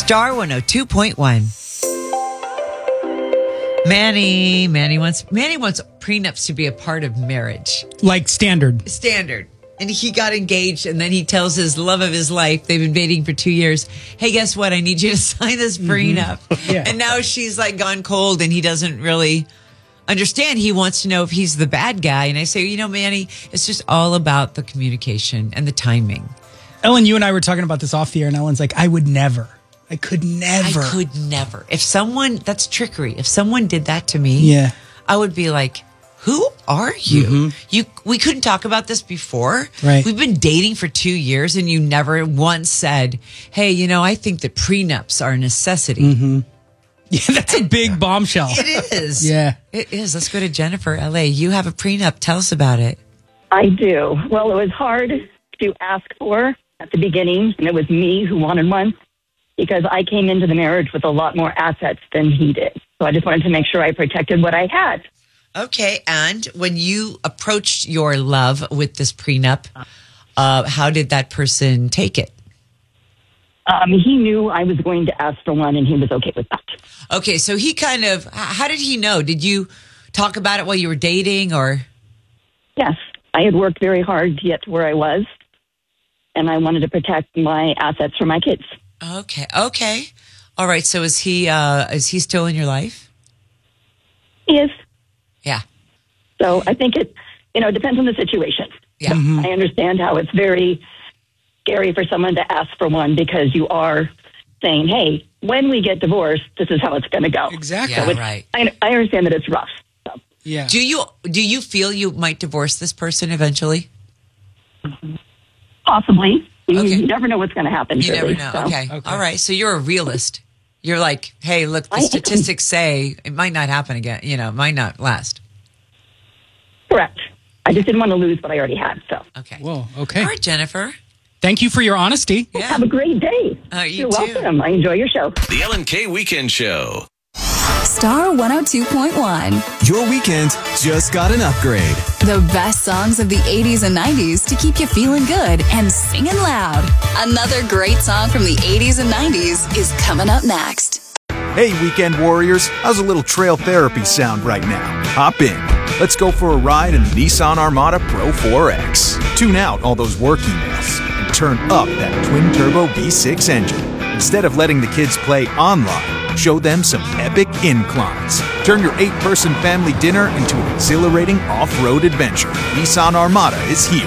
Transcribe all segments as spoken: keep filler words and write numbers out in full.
Star one oh two point one. Manny, Manny wants Manny wants prenups to be a part of marriage. Like standard. Standard. And he got engaged, and then he tells his love of his life, they've been dating for two years, hey, guess what? I need you to sign this prenup. Mm-hmm. Yeah. And now she's like gone cold, and he doesn't really understand. He wants to know if he's the bad guy. And I say, you know, Manny, it's just all about the communication and the timing. Ellen, you and I were talking about this off the air, and Ellen's like, I would never. I could never. I could never. If someone, that's trickery. If someone did that to me, yeah. I would be like, who are you? Mm-hmm. You, we couldn't talk about this before. Right. We've been dating for two years and you never once said, hey, you know, I think that prenups are a necessity. Mm-hmm. Yeah, that's a big bombshell. It is. Yeah. It is. Let's go to Jennifer, L A. You have a prenup. Tell us about it. I do. Well, it was hard to ask for at the beginning, and it was me who wanted one because I came into the marriage with a lot more assets than he did. So I just wanted to make sure I protected what I had. Okay, and when you approached your love with this prenup, uh, how did that person take it? Um, he knew I was going to ask for one, and he was okay with that. Okay, so he kind of, how did he know? Did you talk about it while you were dating, or? Yes, I had worked very hard to get to where I was, and I wanted to protect my assets for my kids. Okay, okay. All right, so is he, uh, is he still in your life? He is. Yeah. So I think it, you know, depends on the situation. Yeah. Mm-hmm. I understand how it's very scary for someone to ask for one because you are saying, hey, when we get divorced, this is how it's going to go. Exactly. Yeah, so right. I, I understand that it's rough. So. Yeah. Do you, do you feel you might divorce this person eventually? Possibly. You, Okay. you never know what's going to happen. You really, never know. so. Okay. Okay. All right. So you're a realist. You're like, hey, look, the I- statistics say it might not happen again. You know, it might not last. Correct. I just didn't want to lose what I already had. So Okay. Whoa, okay. All right, Jennifer. Thank you for your honesty. Yeah. have a great day. Uh, you You're too. welcome. I enjoy your show. The Ellen K Weekend Show. Star one oh two point one. Your weekend just got an upgrade. The best songs of the eighties and nineties to keep you feeling good and singing loud. Another great song from the eighties and nineties is coming up next. Hey, weekend warriors, how's a little trail therapy sound right now? Hop in. Let's go for a ride in the Nissan Armada Pro four X. Tune out all those work emails and turn up that twin-turbo V six engine. Instead of letting the kids play online, show them some epic inclines. Turn your eight-person family dinner into an exhilarating off-road adventure. Nissan Armada is here.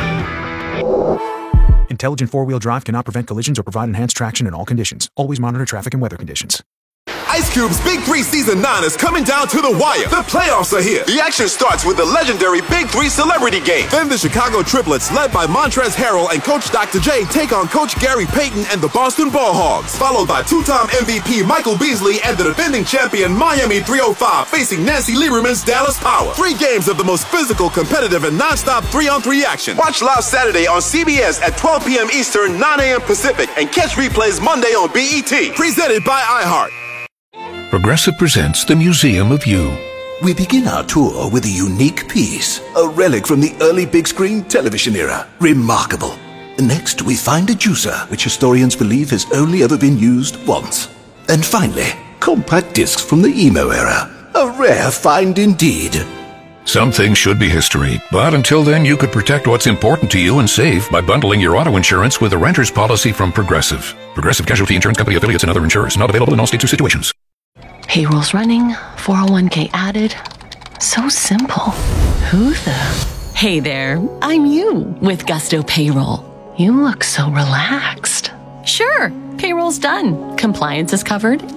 Intelligent four-wheel drive cannot prevent collisions or provide enhanced traction in all conditions. Always monitor traffic and weather conditions. Ice Cube's Big Three Season nine is coming down to the wire. The playoffs are here. The action starts with the legendary Big Three Celebrity Game. Then the Chicago Triplets, led by Montrezl Harrell and Coach Doctor J, take on Coach Gary Payton and the Boston Ball Hogs. Followed by two-time M V P Michael Beasley and the defending champion Miami three oh five facing Nancy Lieberman's Dallas Power. Three games of the most physical, competitive, and non-stop three-on-three action. Watch live Saturday on C B S at twelve p.m. Eastern, nine a.m. Pacific, and catch replays Monday on B E T. Presented by iHeart. Progressive presents the Museum of You. We begin our tour with a unique piece, a relic from the early big screen television era. Remarkable. Next, we find a juicer, which historians believe has only ever been used once. And finally, compact discs from the emo era. A rare find indeed. Some things should be history, but until then you could protect what's important to you and save by bundling your auto insurance with a renter's policy from Progressive. Progressive Casualty Insurance Company affiliates and other insurers. Not available in all states or situations. Payroll's running, four oh one k added. So simple. Who the? Hey there, I'm you with Gusto Payroll. You look so relaxed. Sure, payroll's done. Compliance is covered.